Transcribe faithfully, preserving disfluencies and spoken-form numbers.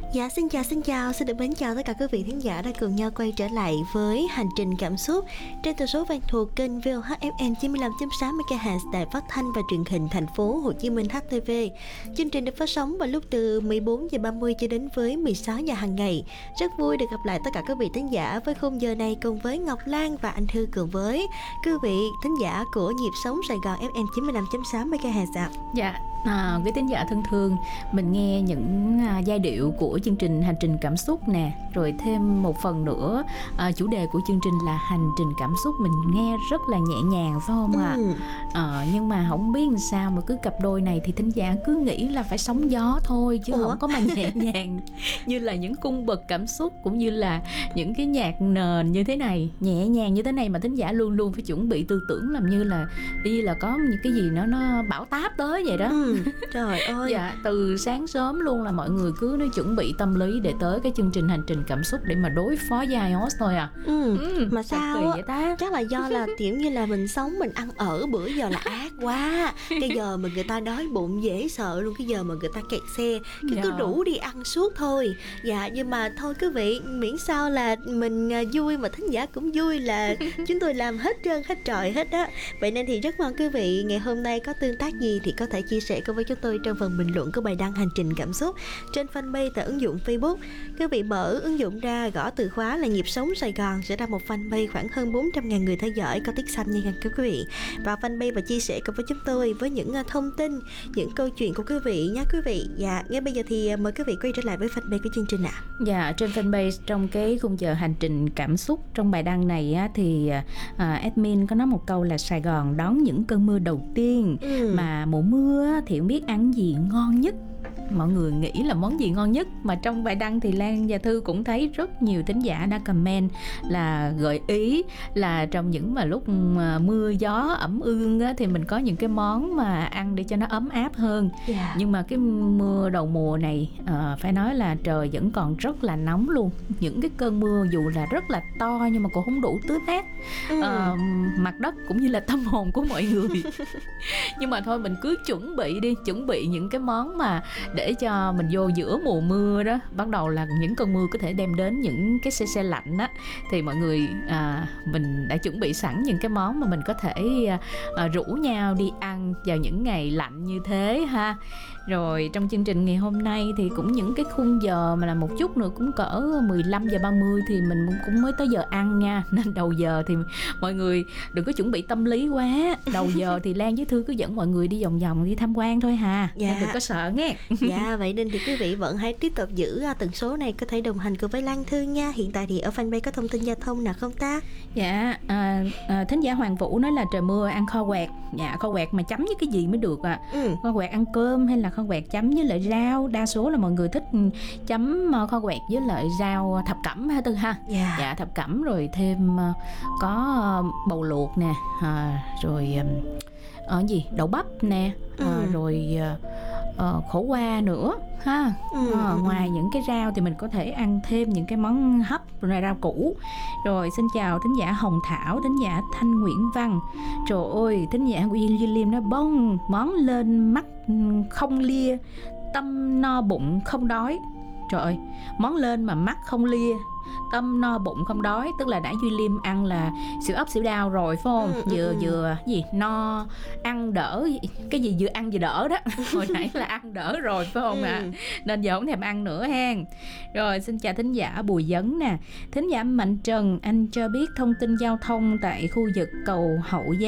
Dạ xin chào xin chào, xin được mến chào tất cả quý vị thính giả đã cùng nhau quay trở lại với hành trình cảm xúc trên tần số vang thuộc kênh vê o hát ép em chín mươi lăm chấm sáu mê ga héc Đài Phát thanh và Truyền hình Thành phố Hồ Chí Minh hát tê vê. Chương trình được phát sóng vào lúc từ mười bốn giờ ba mươi cho đến với mười sáu giờ hàng ngày. Rất vui được gặp lại tất cả quý vị thính giả với khung giờ này cùng với Ngọc Lan và anh Thư cùng với quý vị thính giả của Nhịp Sống Sài Gòn ép em chín mươi lăm chấm sáu mê ga héc ạ. Dạ, à, quý thính giả thân thương, mình nghe những à, giai điệu của chương trình Hành trình cảm xúc nè, rồi thêm một phần nữa à, chủ đề của chương trình là hành trình cảm xúc, mình nghe rất là nhẹ nhàng phải không ạ? Ừ. À, nhưng mà không biết làm sao mà cứ cặp đôi này thì thính giả cứ nghĩ là phải sóng gió thôi chứ Ủa? không có mà nhẹ nhàng như là những cung bậc cảm xúc cũng như là những cái nhạc nền như thế này, nhẹ nhàng như thế này mà thính giả luôn luôn phải chuẩn bị tư tưởng làm như là đi là có những cái gì nó nó bão táp tới vậy đó. Ừ. Trời ơi. Dạ, từ sáng sớm luôn là mọi người cứ nói chuẩn bị tâm lý để tới cái chương trình hành trình cảm xúc để mà đối phó với i o ét thôi à. Ừ. ừ mà sao kỳ vậy ta? Chắc là do là kiểu như là mình sống mình ăn ở bữa giờ là ác quá. Cái giờ mà người ta đói bụng dễ sợ luôn, cái giờ mà người ta kẹt xe cái dạ. cứ rủ đi ăn suốt thôi. Dạ, nhưng mà thôi quý vị, miễn sao là mình vui mà thính giả cũng vui là chúng tôi làm hết trơn hết trọi hết á. Vậy nên thì rất mong quý vị ngày hôm nay có tương tác gì thì có thể chia sẻ cùng với chúng tôi trong phần bình luận của bài đăng hành trình cảm xúc trên fanpage tại ứng dụng Facebook. Quý vị mở ứng dụng ra, gõ từ khóa là Nhịp Sống Sài Gòn sẽ ra một fanpage khoảng hơn bốn trăm nghìn người theo dõi, có tích xanh nha quý vị. Vào fanpage và chia sẻ cùng với chúng tôi với những thông tin, những câu chuyện của quý vị nhé quý vị. Dạ, ngay bây giờ thì mời quý vị quay trở lại với fanpage của chương trình ạ. À. Dạ, trên fanpage trong cái khung giờ hành trình cảm xúc trong bài đăng này á, thì à, admin có nói một câu là Sài Gòn đón những cơn mưa đầu tiên. Ừ. Mà mùa mưa thì không biết ăn gì ngon nhất, mọi người nghĩ là món gì ngon nhất. Mà trong bài đăng thì Lan và Thư cũng thấy rất nhiều thính giả đã comment là gợi ý là trong những mà lúc mà mưa gió ẩm ương á, thì mình có những cái món mà ăn để cho nó ấm áp hơn. Yeah. Nhưng mà cái mưa đầu mùa này à, phải nói là trời vẫn còn rất là nóng luôn. Những cái cơn mưa dù là rất là to nhưng mà cũng không đủ tưới mát ừ. à, mặt đất cũng như là tâm hồn của mọi người. Nhưng mà thôi mình cứ chuẩn bị đi, chuẩn bị những cái món mà để cho mình vô giữa mùa mưa đó, bắt đầu là những cơn mưa có thể đem đến những cái xe xe lạnh á, thì mọi người à, mình đã chuẩn bị sẵn những cái món mà mình có thể à, rủ nhau đi ăn vào những ngày lạnh như thế ha. Rồi trong chương trình ngày hôm nay thì cũng những cái khung giờ mà là một chút nữa cũng cỡ mười lăm giờ ba mươi thì mình cũng mới tới giờ ăn nha, nên đầu giờ thì mọi người đừng có chuẩn bị tâm lý quá. Đầu giờ thì Lan với Thư cứ dẫn mọi người đi vòng vòng đi tham quan thôi hà. Dạ. Đừng có sợ nghe. Dạ, vậy nên thì quý vị vẫn hãy tiếp tục giữ tần số này có thể đồng hành cùng với Lan Thư nha. Hiện tại thì ở fanpage có thông tin giao thông nào không ta? Dạ, à, à, thính giả Hoàng Vũ nói là trời mưa ăn kho quẹt. Dạ, kho quẹt mà chấm với cái gì mới được à? Ừ. Kho quẹt ăn cơm hay là kho quẹt chấm với lại rau? Đa số là mọi người thích chấm kho quẹt với lại rau thập cẩm ha Tư ha. Yeah. Dạ, thập cẩm rồi thêm có bầu luộc nè, à, rồi ở gì đậu bắp nè, ừ. à, rồi uh, khổ qua nữa ha. Ừ. À, ngoài những cái rau thì mình có thể ăn thêm những cái món hấp rồi rau củ. Rồi xin chào thính giả Hồng Thảo, thính giả Thanh Nguyễn Văn. Trời ơi, thính giả William nói bông món lên mắt không lia, tâm no bụng không đói. Trời ơi, món lên mà mắt không lia, tâm no bụng không đói, tức là đã Duy Liêm ăn là xỉu ấp xỉu đau rồi phải không? Ừ, vừa ừ. vừa gì no ăn đỡ, cái gì vừa ăn vừa đỡ đó. Hồi nãy là ăn đỡ rồi phải không ạ? Ừ. À? Nên giờ không thèm ăn nữa hen. Rồi xin chào thính giả Bùi Dấn nè, thính giả Mạnh Trần, anh cho biết thông tin giao thông tại khu vực cầu Hậu Giang